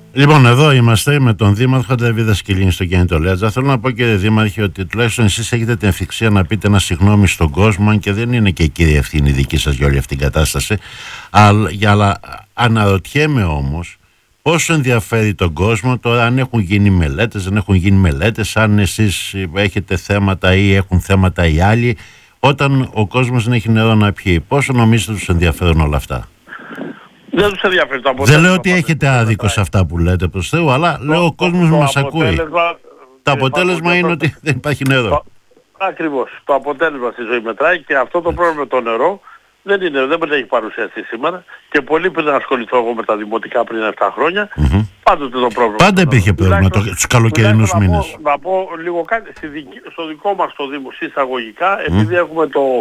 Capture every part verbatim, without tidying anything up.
Λοιπόν, εδώ είμαστε με τον Δήμαρχο Ντέβι Δασκυλίνη στο κινητό Λέτζα. Θέλω να πω, κύριε Δήμαρχε, ότι τουλάχιστον εσείς έχετε την ευθυξία να πείτε ένα συγγνώμη στον κόσμο, αν και δεν είναι και η κύρια ευθύνη δική σας για όλη αυτή την κατάσταση. Αλλά, αλλά αναρωτιέμαι όμως πόσο ενδιαφέρει τον κόσμο τώρα, αν έχουν γίνει μελέτες, δεν έχουν γίνει μελέτες, αν εσείς έχετε θέματα ή έχουν θέματα οι άλλοι, όταν ο κόσμος δεν έχει νερό να πιει. Πόσο νομίζετε τους ενδιαφέρουν όλα αυτά? Δεν τους ενδιαφέρει το αποτέλεσμα. Δεν λέω ότι έχετε άδικο σε αυτά που λέτε προς Θεού, αλλά το, λέω ο κόσμος μας ακούει. Το αποτέλεσμα είναι ότι δεν υπάρχει νερό. Το, ακριβώς. Το αποτέλεσμα στη ζωή μετράει και αυτό το πρόβλημα με το νερό δεν είναι, δεν μπορεί να έχει παρουσιαστεί σήμερα και πολύ πριν ασχοληθώ εγώ με τα δημοτικά πριν επτά χρόνια, mm-hmm. πάντοτε το πρόβλημα. Πάντα υπήρχε πρόβλημα το, τους καλοκαιρινούς μήνες. Να, να πω λίγο κάτι, στη δική, στο δικό μας το Δήμο εισαγωγικά, επειδή mm. έχουμε το,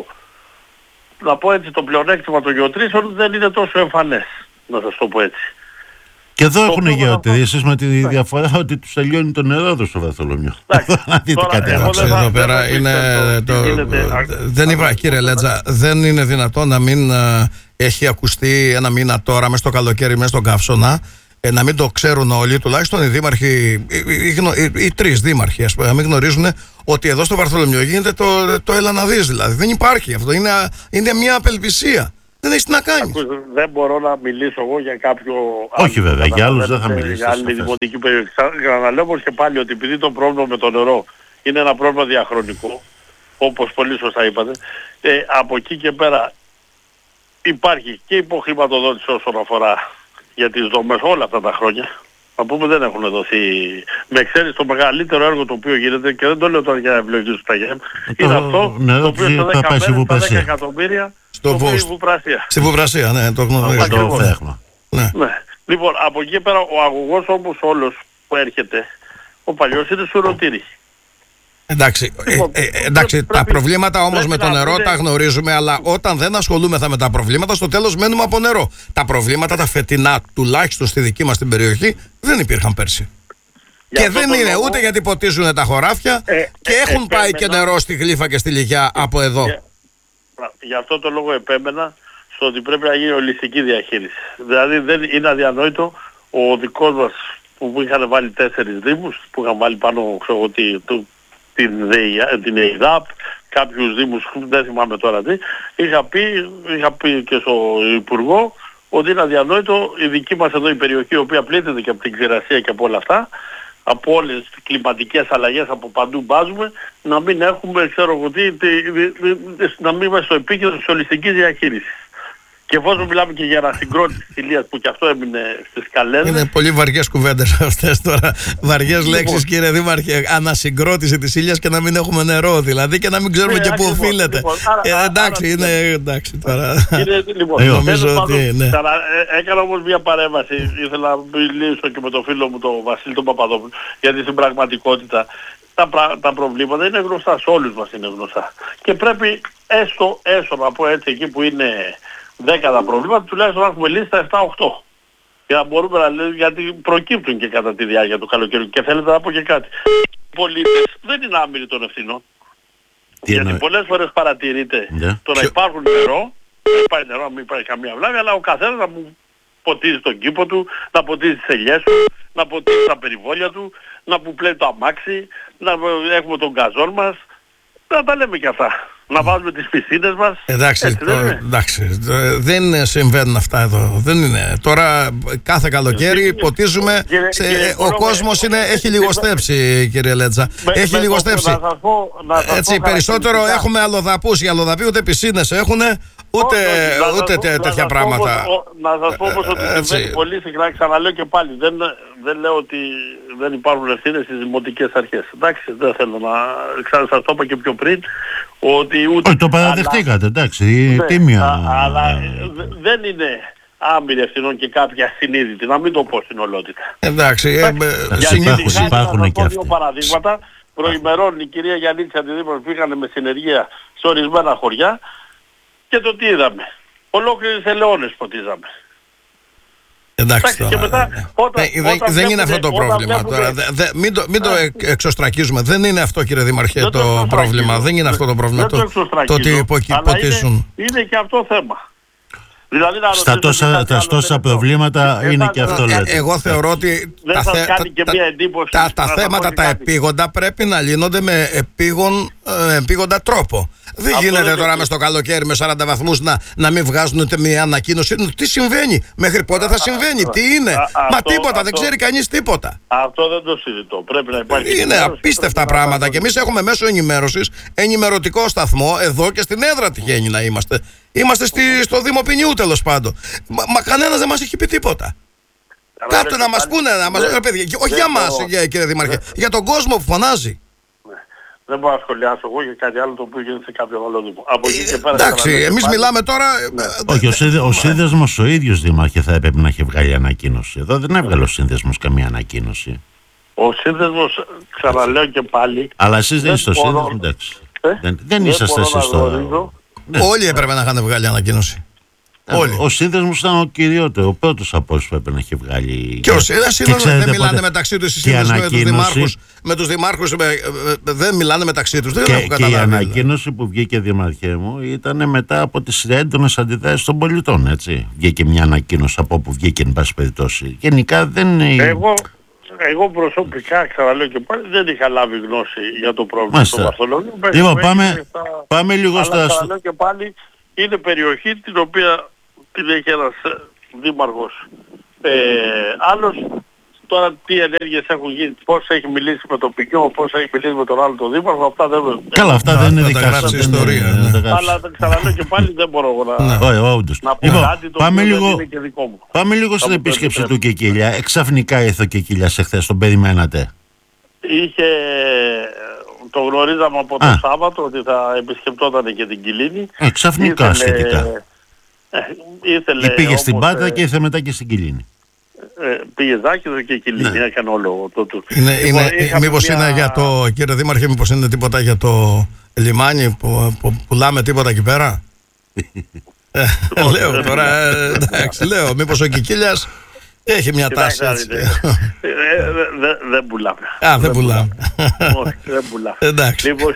να πω έτσι, το πλεονέκτημα των γεωτρήσεων δεν είναι τόσο εμφανές, να σας το πω έτσι. Και εδώ το έχουν γεωτρήσεις με τη διαφορά ότι τους τελειώνει το νερό εδώ στο Βαρθολομιό. Να δείτε κάτι άλλο. Εδώ πέρα είναι το... Δεν υπάρχει, κύριε Λέτζα, δεν είναι δυνατό να μην έχει ακουστεί ένα μήνα τώρα μες στο καλοκαίρι, μες στον Καύσωνα, να μην το ξέρουν όλοι, τουλάχιστον οι δήμαρχοι, οι, οι, οι τρεις δήμαρχοι, ας πούμε, να μην γνωρίζουν ότι εδώ στο Βαρθολομιό γίνεται το, το έλα να δεις, δηλαδή. Δεν υπάρχει αυτό, είναι, είναι μια απελπισία. Δεν έχεις τι να κάνεις. Δεν μπορώ να μιλήσω εγώ για κάποιο... Όχι βέβαια, για άλλους δεν θα μιλήσω. Για άλλη δημοτική περιοχή. Για να λέω όμως και πάλι ότι επειδή το πρόβλημα με το νερό είναι ένα πρόβλημα διαχρονικό, όπως πολύ σωστά είπατε, ε, από εκεί και πέρα υπάρχει και υποχρηματοδότηση όσον αφορά για τις δομές όλα αυτά τα χρόνια. Να πούμε δεν έχουν δοθεί, με εξαίρεση το μεγαλύτερο έργο το οποίο γίνεται, και δεν το λέω τώρα για να ευλογήσω τα γέμ, είναι αυτό ναι, το οποίο σε δέκα μέρες, τα δέκα εκατομμύρια στο το Βουπρασία. Στη Βουπρασία, ναι, το γνωρίζω. Ναι. ναι. Λοιπόν, από εκεί πέρα ο αγωγός όμως όλος που έρχεται, ο παλιός είναι σουρωτήρι. Εντάξει, λοιπόν, ε, ε, εντάξει πρέπει, τα προβλήματα όμως με το νερό είναι... τα γνωρίζουμε, αλλά όταν δεν ασχολούμεθα με τα προβλήματα, στο τέλος μένουμε από νερό. Τα προβλήματα τα φετινά, τουλάχιστον στη δική μας την περιοχή, δεν υπήρχαν πέρσι. Για και δεν είναι λόγο... ούτε γιατί ποτίζουν τα χωράφια ε, και ε, έχουν ε, πάει επέμενα... και νερό στη Γλύφα και στη Λυγιά ε, από εδώ. Για... Γι' αυτό το λόγο επέμενα στο ότι πρέπει να γίνει ολιστική διαχείριση. Δηλαδή δεν είναι αδιανόητο ο δικός μας που είχαν βάλει τέσσερις δήμους, που είχαν βάλει πάνω ξέρω, ότι, του, την, την ΕΙΔΑΠ, κάποιους δήμους, δεν θυμάμαι τώρα τι, είχα πει, είχα πει και στο Υπουργό ότι είναι αδιανόητο η δική μας εδώ η περιοχή, η οποία πλήττεται και από την ξηρασία και από όλα αυτά, από όλες τις κλιματικές αλλαγές από παντού μπάζουμε, να μην έχουμε, ξέρω εγώ τι, να μην είμαστε στο επίκεντρο της ολιστικής διαχείρισης. Και εφόσον μιλάμε και για ανασυγκρότηση της Ηλίας που και αυτό έμεινε στις καλένδες. Είναι πολύ βαριές κουβέντες αυτές τώρα. Βαριές λοιπόν, λέξεις κύριε Δήμαρχε. Ανασυγκρότηση της Ηλίας και να μην έχουμε νερό δηλαδή και να μην ξέρουμε ναι, και πού οφείλεται. Λοιπόν, άρα, ε, εντάξει, άρα, είναι εντάξει τώρα. Είναι, λοιπόν, νομίζω ότι ναι. Τώρα, ε, έκανα όμως μια παρέμβαση. Ήθελα να μιλήσω και με τον φίλο μου τον Βασίλη τον Παπαδόπουλο. Γιατί στην πραγματικότητα τα, τα προβλήματα είναι γνωστά. Σε όλους μας είναι γνωστά. Και πρέπει έστω, έστω να πω έτσι εκεί που είναι δέκα τα προβλήματα, τουλάχιστον να έχουμε λύσει τα επτά οκτώ. Για να μπορούμε να λέμε, γιατί προκύπτουν και κατά τη διάρκεια του καλοκαιριού. Και θέλετε να πω και κάτι. Οι πολίτες δεν είναι άμυροι των ευθυνών. Γιατί είναι... πολλές φορές παρατηρείται yeah. το να υπάρχουν νερό, να υπάρχει νερό, να μην υπάρχει καμία βλάβη, αλλά ο καθένας να μου ποτίζει τον κήπο του, να ποτίζει τις ελιές του, να ποτίζει τα περιβόλια του, να που πλέει το αμάξι, να έχουμε τον γκαζόν μας, να τα λέμε και αυτά. Να βάζουμε τις πισίνες μας. Εντάξει, έτσι, το, δεν, εντάξει δεν συμβαίνουν αυτά εδώ. Δεν είναι. Τώρα κάθε καλοκαίρι ποτίζουμε. Κύριε, σε, κύριε, ο κόσμος είναι, έχει λιγοστέψει κύριε Λέτζα. Με, έχει με λιγοστέψει. Να σας πω, να σας έτσι, πω περισσότερο έχουμε αλλοδαπούς. Οι αλλοδαποί ούτε πισίνες έχουν, ούτε, όχι, ούτε τέ, τέτοια πράγματα. Όμως, να σας πω όμως ότι συμβαίνει πολύ συχνά, ξαναλέω και πάλι. Δεν, δεν λέω ότι δεν υπάρχουν ευθύνες στις δημοτικές αρχές. Εντάξει, δεν θέλω να σας το είπα και πιο πριν. Ότι ούτε... Όχι, το παραδεχτήκατε, εντάξει, ναι, τίμια. Α, αλλά ε, δεν είναι άμυροι ευθυνών και κάποια συνείδητη, να μην το πω στην ολότητα. Εντάξει, ε, συνήθως υπάρχουν και αυτοί. Δύο παραδείγματα, προημερών η κυρία Γιαννίτση αντιδήμαρχος πήγανε με συνεργεία σε ορισμένα χωριά και το τι είδαμε. Ολόκληρες ελαιώνες ποτίζαμε. Εντάξει, τώρα, μετά, όταν, ε, όταν δεν βλέπουμε, είναι αυτό το πρόβλημα τώρα. Δε, δε, μην το, μην το εξωστρακίζουμε. Δεν είναι αυτό κύριε Δήμαρχε το, το πρόβλημα. Δεν είναι αυτό το πρόβλημα. Δεν το, το, το ότι ποτίζουν. Είναι, είναι και αυτό θέμα. Δηλαδή, να στα τόσα, τα τόσα προβλήματα ε, είναι ε, και αυτό ε, λέτε. Εγώ θεωρώ ότι δεν τα, σας θε, κάνει και τα, μια εντύπωση τα, τα θέματα τα επίγοντα πρέπει να λύνονται με επίγον, ε, επίγοντα τρόπο. Δεν αυτό γίνεται τώρα μες στο καλοκαίρι με σαράντα βαθμούς να, να μην βγάζουν ούτε μια ανακοίνωση. Τι συμβαίνει, μέχρι πότε θα συμβαίνει, τι είναι. Α, Μα αυτό, τίποτα, αυτό, δεν ξέρει κανείς τίποτα. Αυτό δεν το συζητώ. Πρέπει να υπάρχει. Είναι απίστευτα πράγματα και εμείς έχουμε μέσω ενημέρωσης ενημερωτικό σταθμό εδώ και στην έδρα τυχαίνει να είμαστε. Είμαστε στη, στο Δήμο Ποινιού τέλος πάντων. Μα, μα κανένας δεν μας έχει πει τίποτα. Κάτε να μας πούνε, να μας πούνε, παιδιά, όχι για μας, κύριε Δήμαρχε, για τον κόσμο που φωνάζει. Δεν μπορώ να σχολιάσω εγώ για κάτι άλλο το οποίο γίνεται σε κάποιο άλλο Δήμο. Από εκεί και πέρα. Εντάξει, εμείς μιλάμε τώρα. Όχι, ο σύνδεσμος ο ίδιος, Δήμαρχε, θα έπρεπε να έχει βγάλει ανακοίνωση. Εδώ δεν έβγαλε ο σύνδεσμος καμία ανακοίνωση. Ο σύνδεσμος, ξαναλέω και πάλι. Αλλά εσείς δεν είστε στο σύνδεσμο, εντάξει. Δεν είσαστε εσείς στο. Όλοι έπρεπε να είχαν βγάλει ανακοίνωση. Όλοι. Ο σύνδεσμος ήταν ο κυριότερο, ο πρώτος από όσους πρέπει να έχει βγάλει. Και ο σύνδεσμος δεν μιλάνε πότε... μεταξύ τους οι σύνδεσμοι με τους δημάρχους. Με τους δημάρχους με, δεν μιλάνε μεταξύ τους. Δεν και, έχω και η ανακοίνωση που βγήκε, Δημαρχέ μου, ήταν μετά από τις έντονες αντιδράσεις των πολιτών. Έτσι. Βγήκε μια ανακοίνωση από όπου βγήκε, εν πάση περιπτώσει. Γενικά δεν είναι. Εγώ, εγώ προσωπικά, ξαναλέω και πάλι, δεν είχα λάβει γνώση για το πρόβλημα του Βαρθολομείου. Λοιπόν, πάμε, πάμε λίγο στα. Αλλά ξαναλέω και πάλι, είναι περιοχή την οποία την έχει ένας δήμαρχος ε, άλλος. Τώρα τι ενέργειες έχουν γίνει, πώς έχει μιλήσει με το Ποινιό, πώς έχει μιλήσει με τον άλλο τον δήμαρχο, αυτά δεν... Καλά, αυτά να, δεν είναι δικά σας ιστορία. Ναι. Αλλά ξαναλέω και πάλι δεν μπορώ να, να, να πω λοιπόν, κάτι το πάμε οποίο λίγο, είναι και δικό μου. Πάμε λίγο στην επίσκεψη του Κεκίλια. Εξαφνικά ήρθε ο Κεκίλιας εχθές, τον περιμένατε? Είχε... Το γνωρίζαμε από το Α. Σάββατο ότι θα επισκεπτόταν και την Κιλίνη. Ε, ξαφνικά ήθελε, σχετικά. Ε, ήθελε, πήγε όμως, στην Πάτα ε, και ήρθε μετά και στην Κιλίνη. Ε, πήγε Ζάκηδο και Κιλίνη, ναι. Έκανε όλο το του. Είναι, είναι, μήπως μια... είναι για το, κύριε Δήμαρχε, μήπως είναι τίποτα για το λιμάνι που, που πουλάμε τίποτα εκεί πέρα? ε, λέω τώρα, ε, εντάξει, λέω, μήπως ο Κικίλιας έχει μια τάση έτσι. Δεν πουλάμε. Α, δεν πουλάμε. Όχι, δεν πουλάμε. Εντάξει. Λοιπόν,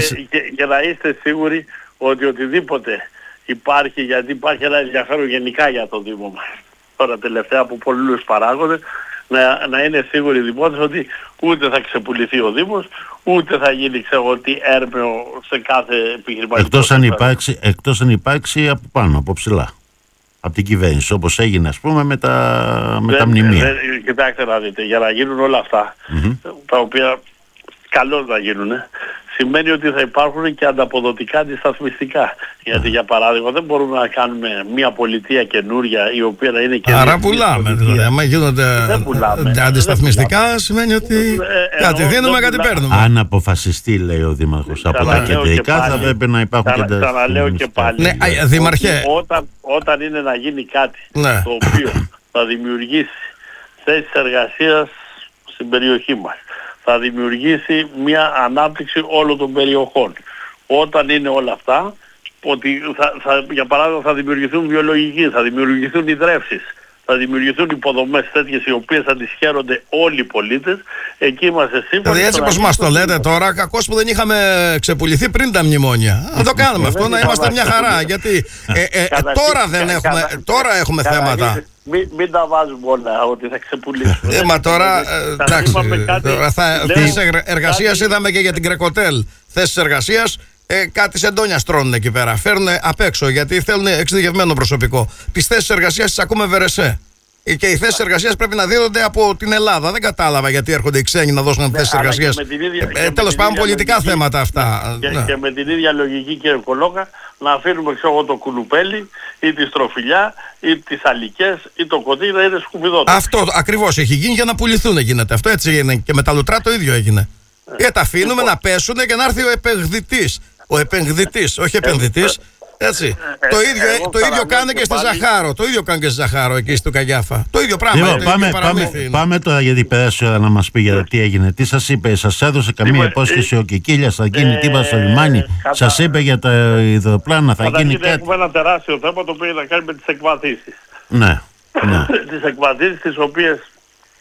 και να είστε σίγουροι ότι οτιδήποτε υπάρχει, γιατί υπάρχει ένα ενδιαφέρον γενικά για το Δήμο μας. Τώρα τελευταία από πολλούς παράγοντες, να, να είναι σίγουροι οι δημότες ότι ούτε θα ξεπουληθεί ο Δήμος, ούτε θα γίνει ξέρω τι έρμεο σε κάθε επιχειρηματικό. Εκτός αν υπάρξει, εκτός αν υπάρξει από πάνω, από ψηλά. Από την κυβέρνηση, όπως έγινε ας πούμε με τα, με δεν, τα μνημεία. Δεν, κοιτάξτε να δείτε, για να γίνουν όλα αυτά, mm-hmm. τα οποία καλώς να γίνουν, σημαίνει ότι θα υπάρχουν και ανταποδοτικά αντισταθμιστικά. Γιατί για παράδειγμα δεν μπορούμε να κάνουμε μια πολιτεία καινούρια η οποία να είναι και... Άρα πουλάμε δηλαδή, άμα γίνονται αντισταθμιστικά σημαίνει ότι ε, κάτι δίνουμε, κάτι παίρνουμε. Αν αποφασιστεί, λέει ο Δήμαρχος, από τα κεντρικά θα πρέπει να υπάρχουν και αντισταθμιστικά. Ξαναλέω και πάλι, ναι, Δήμαρχε, όταν, όταν είναι να γίνει κάτι ναι. το οποίο θα δημιουργήσει θέσεις εργασίας στην περιοχή μας, θα δημιουργήσει μια ανάπτυξη όλων των περιοχών. Όταν είναι όλα αυτά, ότι θα, θα, για παράδειγμα θα δημιουργηθούν βιολογικοί, θα δημιουργηθούν υδρεύσεις, θα δημιουργηθούν υποδομές τέτοιες οι οποίες θα τις χαίρονται όλοι οι πολίτες, εκεί είμαστε σύμφωνοι. Δηλαδή έτσι όπως μας το λέτε τώρα, κακώς που δεν είχαμε ξεπουληθεί πριν τα μνημόνια. Να το κάνουμε αυτό, να είμαστε μια χαρά, γιατί ε, ε, ε, τώρα δεν έχουμε, τώρα έχουμε θέματα. Μην, μην τα βάζουμε όλα ότι θα ξεπουλήσουμε. Ε, μα τώρα, εντάξει, θέσεις εργασίας είδαμε και για την Κρεκοτέλ. Θέσεις εργασίας, ε, κάτι σεντόνια στρώνουν εκεί πέρα. Φέρνουν απ' έξω γιατί θέλουν εξειδικευμένο προσωπικό. Τις θέσεις εργασίας τις ακούμε βερεσέ. Και οι θέσεις εργασίας πρέπει να δίνονται από την Ελλάδα. Δεν κατάλαβα γιατί έρχονται οι ξένοι να δώσουν ναι, θέσεις εργασίας. Ε, τέλος πάντων, πολιτικά λογική, θέματα αυτά. Και, ναι. και με την ίδια λογική, κύριε Κολόκα, να αφήνουμε ξέρω, το κουνουπέλι ή τη στροφιλιά ή τις αλικές ή το κοντί να είναι σκουπιδότο. Αυτό ακριβώς έχει γίνει για να πουληθούν γίνεται. Αυτό έτσι έγινε. Και με τα λουτρά το ίδιο έγινε. Ε, και τα αφήνουμε λοιπόν. να πέσουν και να έρθει ο επενδυτής. Ο επενδυτής, όχι επενδυτής. Έτσι. Ε, το ίδιο, ε, το ίδιο κάνει και στη Ζαχάρο. Το ίδιο κάνει και στη Ζαχάρο εκεί στο Καγιάφα. Το ίδιο πράγμα. Λοιπόν, το πάμε, ίδιο πάμε, πάμε τώρα γιατί πέρασε η ώρα να μας πει για τι έγινε. Τι σας είπε, σας έδωσε καμία λοιπόν, υπόσχεση ε, ο Κικίλιας θα γίνει ε, τίποτα στο λιμάνι. Ε, κατά... Σας είπε για τα υδροπλάνα θα γίνει κάτι. Έχουμε ένα τεράστιο θέμα το οποίο θα κάνει με τις εκβαθήσεις. Ναι. ναι. Τις εκβαθήσεις τις οποίες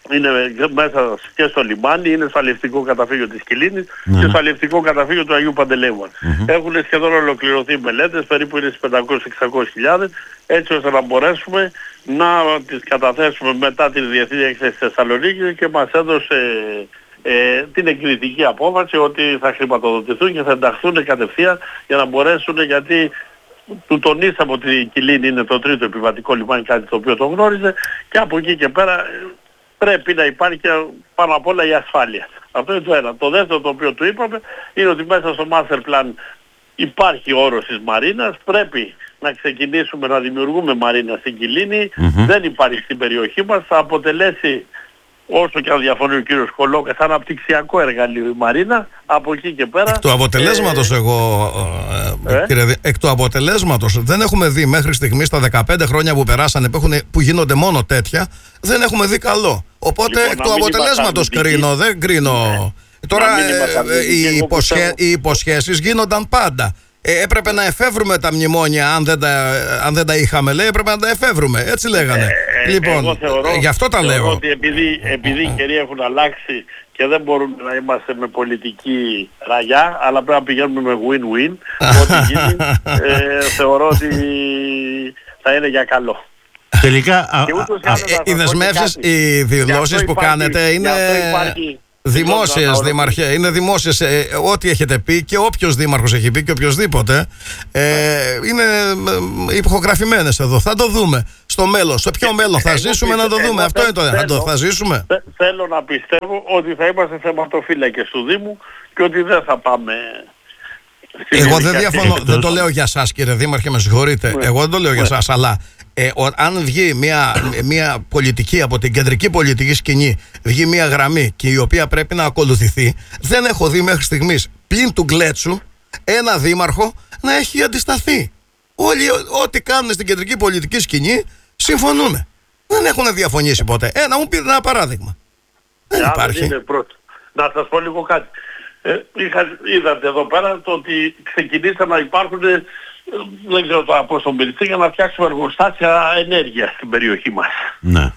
είναι μέσα και στο λιμάνι, είναι στο αλλιευτικό καταφύγιο της Κιλίνης ναι. και στο αλλιευτικό καταφύγιο του Αγίου Παντελεήμωνα. Mm-hmm. Έχουν σχεδόν ολοκληρωθεί οι μελέτες, περίπου είναι στις πεντακόσιες με εξακόσιες χιλιάδες, έτσι ώστε να μπορέσουμε να τις καταθέσουμε μετά την Διεθνή Έκθεση Θεσσαλονίκης, και μας έδωσε ε, την εκδικητική απόφαση ότι θα χρηματοδοτηθούν και θα ενταχθούν κατευθείαν για να μπορέσουν, γιατί του τονίσαμε ότι η Κιλίνη είναι το τρίτο επιβατικό λιμάνι, κάτι το οποίο το γνώριζε, και από εκεί και πέρα πρέπει να υπάρχει πάνω απ' όλα η ασφάλεια. Αυτό είναι το ένα. Το δεύτερο το οποίο του είπαμε είναι ότι μέσα στο Master Plan υπάρχει όρος της Μαρίνας, πρέπει να ξεκινήσουμε να δημιουργούμε Μαρίνα στην Κιλίνη, mm-hmm. δεν υπάρχει στην περιοχή μας, θα αποτελέσει, όσο και αν διαφωνεί ο κύριος Κολόκας, αναπτυξιακό εργαλείο η Μαρίνα. Από εκεί και πέρα... Εκ του αποτελέσματος ε, εγώ, ε, ε? Κύριε, εκ του αποτελέσματος δεν έχουμε δει μέχρι στιγμής τα δεκαπέντε χρόνια που περάσανε, που, έχουν, που γίνονται μόνο τέτοια, δεν έχουμε δει καλό. Οπότε λοιπόν, εκ του αποτελέσματος κρίνω, δεν κρίνω... Ναι. Τώρα ε, οι, υποσχέ, οι υποσχέσεις γίνονταν πάντα. Ε, έπρεπε να εφεύρουμε τα μνημόνια, αν δεν τα, αν δεν τα είχαμε, λέει, έπρεπε να τα εφεύρουμε. Έτσι λέγανε. Ε, λοιπόν, εγώ θεωρώ, γι' αυτό τα θεωρώ λέω. ότι επειδή, επειδή οι καιροί έχουν αλλάξει και δεν μπορούμε να είμαστε με πολιτική ραγιά, αλλά πρέπει να πηγαίνουμε με win-win, ό,τι γίνει, ε, θεωρώ ότι θα είναι για καλό. Τελικά, α, α, α, οι δεσμεύσεις, οι δηλώσεις που υπάρχει, κάνετε είναι... Δημόσιες, Δήμαρχε, είναι δημόσιες. Ε, ό,τι έχετε πει και όποιος δήμαρχος έχει πει και οποιοσδήποτε ε, είναι υπογραφημένες εδώ. Θα το δούμε στο μέλλον. Στο ποιο μέλλον θα ζήσουμε να το δούμε. Αυτό είναι το θέμα. Θα, το, θα ζήσουμε. Θέλω να πιστεύω ότι θα είμαστε θεματοφύλακες του Δήμου και ότι δεν θα πάμε... Εγώ δεν διαφωνώ, δεν το λέω για σας, κύριε Δήμαρχε, με συγχωρείτε. Ναι. Εγώ δεν το λέω για σας, αλλά ε, ο, αν βγει μια, μια πολιτική από την κεντρική πολιτική σκηνή, βγει μια γραμμή και η οποία πρέπει να ακολουθηθεί, δεν έχω δει μέχρι στιγμής πλην του Γκλέτσου ένα δήμαρχο να έχει αντισταθεί. Όλοι ό,τι κάνουν στην κεντρική πολιτική σκηνή συμφωνούν. Δεν έχουν διαφωνήσει ποτέ. Ε, να μου πείτε ένα παράδειγμα. Δεν yeah, υπάρχει. Είναι να σας πω λίγο κάτι. Ε, είχα, είδατε εδώ πέρα το ότι ξεκινήσαν να υπάρχουν, ε, δεν ξέρω το πώς τον πειρηθεί, για να φτιάξουμε εργοστάσια ενέργειας στην περιοχή μας. Ναι.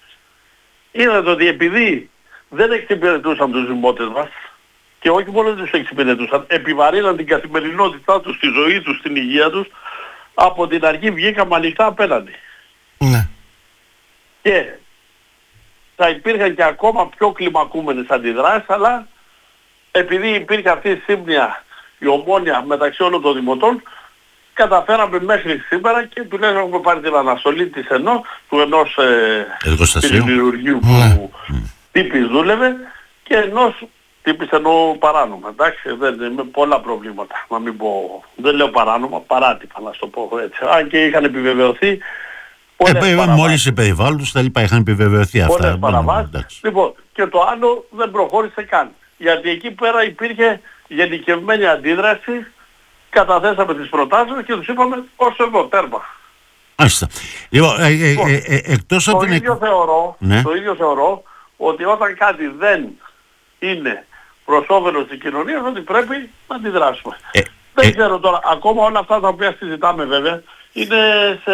Είδατε ότι επειδή δεν εξυπηρετούσαν τους δημότες μας, και όχι μόνο δεν τους εξυπηρετούσαν, επιβαρύναν την καθημερινότητά τους, τη ζωή τους, την υγεία τους, από την αρχή βγήκαμε ανοιχτά απέναντι. Ναι. Και θα υπήρχαν και ακόμα πιο κλιμακούμενες αντιδράσεις, αλλά επειδή υπήρχε αυτή η σύμπνοια, η ομόνοια μεταξύ όλων των δημοτών, καταφέραμε μέχρι σήμερα και τουλάχιστον έχουμε πάρει την αναστολή της ενώ, του ενός ε, πυρηνουργείου που mm. τύπης δούλευε και ενός τύπης εννοώ παράνομα. Εντάξει, δεν με πολλά προβλήματα, να μην πω, δεν λέω παράνομα, παράτυπα να στο πω έτσι. Αν και είχαν επιβεβαιωθεί πολλές ε, παραβάσεις. Μόλις οι περιβάλλοντες τα λοιπά είχαν επιβεβαιωθεί αυτά. Πολλές παραβάσεις. Λοιπόν, και το άλλο δεν προχώρησε καν. Γιατί εκεί πέρα υπήρχε γενικευμένη αντίδραση, καταθέσαμε τις προτάσεις και τους είπαμε όσο εδώ, τέρμα. Άστα. Λοιπόν, ε, ε, ε, ε, εκτός το, από την... ίδιο θεωρώ, ναι. το ίδιο θεωρώ ότι όταν κάτι δεν είναι προς όφελος της κοινωνίας, ότι πρέπει να αντιδράσουμε. Ε, δεν ε, ξέρω τώρα, ακόμα όλα αυτά τα οποία συζητάμε βέβαια, είναι σε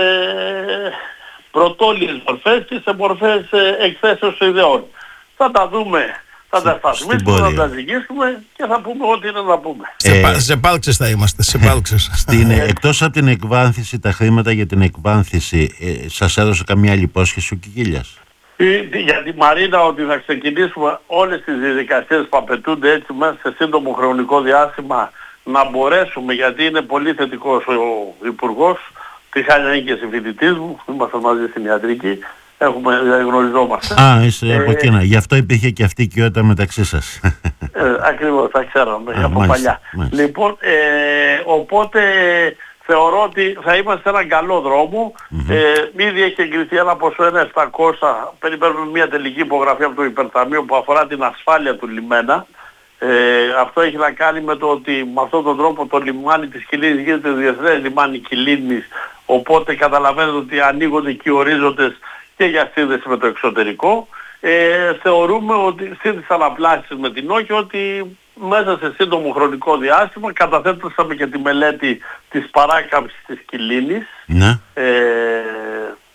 πρωτόλιες μορφές και σε μορφές εκθέσεως ιδεών. Θα τα δούμε. Θα τα σταθμίσουμε, θα τα ζυγίσουμε και θα πούμε ό,τι είναι να πούμε. Ε, σε, σε πάλξες θα είμαστε, σε πάλξες. Στην, εκτός από την εκβάνθηση, τα χρήματα για την εκβάνθηση, ε, σας έδωσε καμία άλλη υπόσχεση ο Κικίλιας? Για τη Μαρίνα ότι θα ξεκινήσουμε όλες τις διαδικασίες που απαιτούνται έτσι μέσα σε σύντομο χρονικό διάστημα να μπορέσουμε, γιατί είναι πολύ θετικός ο Υπουργός, τη Χάνια είναι και συμφοιτητής μου, είμαστε μαζί στην ιατρική. Έχουμε, γνωριζόμαστε. Α, είσαι ε, από εκείνα. Γι' αυτό υπήρχε και αυτή η οικειότητα μεταξύ σας. Ε, ακριβώς, θα ξέραμε Α, από μάλιστα, παλιά. Μάλιστα. Λοιπόν, ε, οπότε θεωρώ ότι θα είμαστε σε έναν καλό δρόμο. Mm-hmm. Ε, ήδη έχει εγκριθεί ένα ποσό ένα επτακόσια, περιμένουμε μια τελική υπογραφή από το Υπερταμείο που αφορά την ασφάλεια του λιμένα. Ε, αυτό έχει να κάνει με το ότι με αυτόν τον τρόπο το λιμάνι της Κιλίνης γίνεται διεθνές λιμάνι Κιλίνης, οπότε καταλαβαίνετε ότι ανοίγονται και οι ορίζοντες και για σύνδεση με το εξωτερικό. Ε, θεωρούμε ότι στις αναπλάσεις με την ΟΚΙ ότι μέσα σε σύντομο χρονικό διάστημα καταθέτουμε και τη μελέτη της παράκαμψης της Κιλίνης. Ναι. Ε,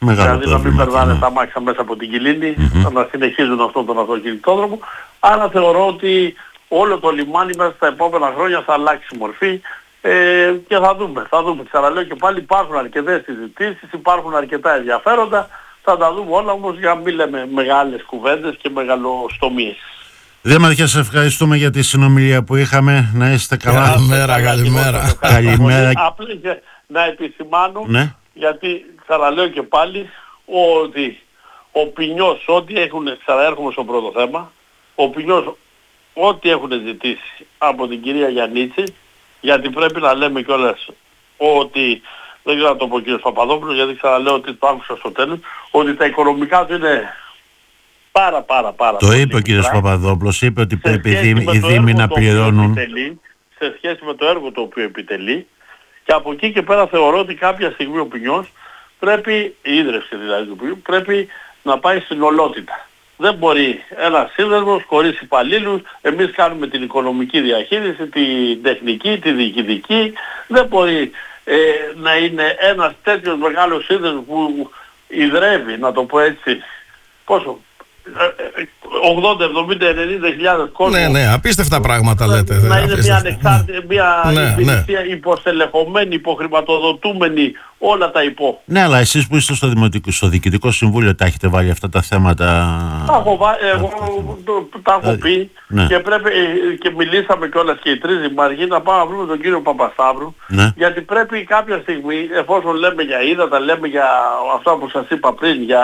Μεγάλο δηλαδή να μην περνάνε ναι. τα μάξια μέσα από την Κιλίνη, mm-hmm. να συνεχίζουν αυτόν τον αυτοκινητόδρομο. Άρα θεωρώ ότι όλο το λιμάνι μέσα στα επόμενα χρόνια θα αλλάξει μορφή ε, και θα δούμε. Θα δούμε. Ξαναλέω και πάλι υπάρχουν αρκετές συζητήσεις, υπάρχουν αρκετά ενδιαφέροντα. Θα τα δούμε όλα όμως για να μην λέμε μεγάλες κουβέντες και μεγαλοστομίες. Δήμαρχε, σε ευχαριστούμε για τη συνομιλία που είχαμε. Να είστε καλά. Καλημέρα, καλημέρα. Καλημέρα. Απλά να επισημάνω, ναι. γιατί ξαναλέω και πάλι, ότι ο Ποινιός, ό,τι έχουν, ξαναέρχομαι στο πρώτο θέμα, ο Ποινιός, ό,τι έχουν ζητήσει από την κυρία Γιαννίτση, γιατί πρέπει να λέμε κιόλας ότι, δεν ξέρω να το πω ο κύριος Παπαδόπουλος, γιατί ξαναλέω ότι το άκουσα στο τέλος, ότι τα οικονομικά του είναι πάρα πάρα πάρα το είπε ο κύριος Παπαδόπουλος, είπε ότι πρέπει οι δήμοι να πληρώνουν. Επιτελεί, σε σχέση με το έργο το οποίο επιτελεί, και από εκεί και πέρα θεωρώ ότι κάποια στιγμή ο Ποινιός πρέπει, η ίδρυυση δηλαδή του Ποινιού, πρέπει να πάει στην ολότητα. Δεν μπορεί ένας σύνδεσμος χωρίς υπαλλήλους, εμείς κάνουμε την οικονομική διαχείριση, την τεχνική, τη διοικητική, δεν μπορεί ε, να είναι ένας τέτοιος μεγάλος σύνδεσμος που ιδρεύει, να το πω έτσι, πόσο, ογδόντα, εβδομήντα, ενενήντα χιλιάδες κόσμο. Ναι, ναι, απίστευτα πράγματα λέτε. Να είναι μια ανεξάρτητη, μια ναι, υπηρεσία ναι. υποστελεχωμένη, υποχρηματοδοτούμενη, όλα τα υπό. Ναι, αλλά εσείς που είστε στο, δημοτικό, στο Διοικητικό Συμβούλιο τα έχετε βάλει αυτά τα θέματα. Τα έχω, εγώ, το, τα έχω πει ναι. και, πρέπει, και μιλήσαμε κιόλας και οι τρεις δημάρχοι να πάμε να βρούμε τον κύριο Παπασταύρου, ναι. γιατί πρέπει κάποια στιγμή, εφόσον λέμε για ύδατα, λέμε για αυτά που σας είπα πριν, για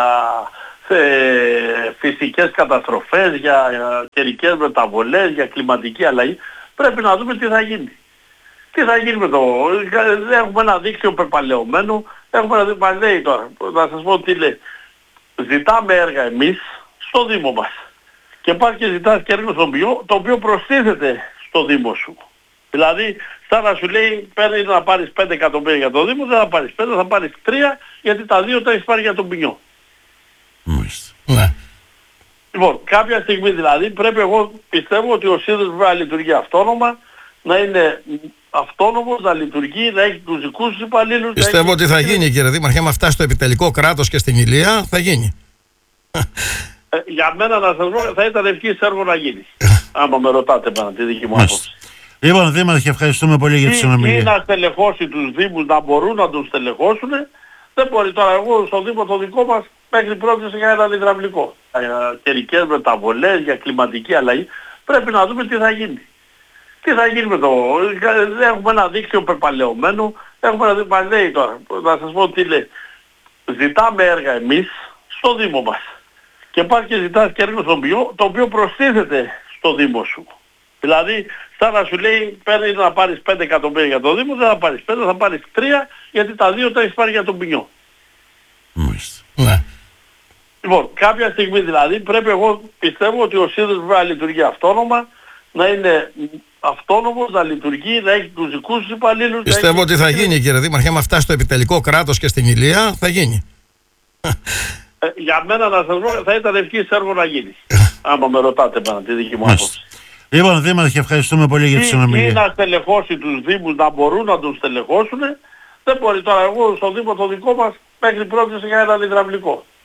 ε, φυσικές καταστροφές, για καιρικές μεταβολές, για κλιματική αλλαγή, πρέπει να δούμε τι θα γίνει. Τι θα γίνει με το... Έχουμε ένα δίκτυο πεπαλαιωμένο, έχουμε ένα δίκτυο, μας λέει τώρα, να σας πω τι λέει. Ζητάμε έργα εμείς στο Δήμο μας. Και πας και ζητάς και έργο στον Ποινιό, το οποίο προστίθεται στο Δήμο σου. Δηλαδή, σαν να σου λέει, παίρνει να πάρεις πέντε εκατομμύρια για το Δήμο, δεν θα πάρεις πέντε, θα πάρεις τρία, γιατί τα δύο τα έχεις πάρει για τον Ποινιό. Ναι. Λοιπόν, κάποια στιγμή δηλαδή πρέπει, εγώ πιστεύω ότι ο σύνδεσμος πρέπει να λειτουργεί αυτόνομα, να είναι αυτόνομος, να λειτουργεί, να έχει τους δικούς τους υπαλλήλους. Πιστεύω έχει... ότι θα γίνει, κύριε Δήμαρχε, άμα φτάσει στο επιτελικό κράτος και στην Ηλία, θα γίνει. Ε, για μένα να σας πω, θα ήταν ευχής έργο να γίνει. Άμα με ρωτάτε εμένα τη δική μου άποψη. Λοιπόν, Δήμαρχε, ευχαριστούμε πολύ για τη συνομιλία. Ή να στελεχώσει τους Δήμους, να μπορούν να τους στελεχώσουν. Δεν μπορεί τώρα, εγώ στο Δήμο το δικό μας μέχρι πρώτη για έναν υδραυλικό. Για καιρικές μεταβολές, για κλιματική αλλαγή. Πρέπει να δούμε τι θα γίνει. Τι θα γίνει με το... Έχουμε ένα δίκτυο πεπαλαιωμένο, έχουμε ένα δίκτυο, μας λέει τώρα, να σας πω τι λέει. Ζητάμε έργα εμείς στο Δήμο μας. Και πας και ζητάς και έργο στον Ποινιό, το οποίο προστίθεται στο Δήμο σου. Δηλαδή, σαν να σου λέει, παίρνει να πάρεις πέντε εκατομμύρια για το Δήμο, δεν θα πάρεις πέντε, θα πάρεις τρία, γιατί τα δύο τα έχεις πάρει για τον Ποινιό. Μάλιστα. Ναι. Λοιπόν, κάποια στιγμή δηλαδή πρέπει, εγώ πιστεύω ότι ο σύνδεσμος πρέπει να λειτουργεί αυτόνομα, να είναι αυτόνομος, να λειτουργεί, να έχει τους δικούς τους υπαλλήλους. Πιστεύω έχει... ότι θα γίνει, κύριε Δήμαρχε, άμα φτάσει στο επιτελικό κράτος και στην Ηλία, θα γίνει. Ε, για μένα να σας πω, θα ήταν ευχής έργο να γίνει. Άμα με ρωτάτε εμένα τη δική μου άποψη. Λοιπόν, Δήμαρχε, ευχαριστούμε πολύ για τη συνομιλία. Ή να στελεχώσει τους Δήμους, να μπορούν να τους στελεχώσουν. Δεν μπορεί τώρα, εγώ στο Δήμο το δικό μας μέχρι πρώτη για έναν υδραυλικό.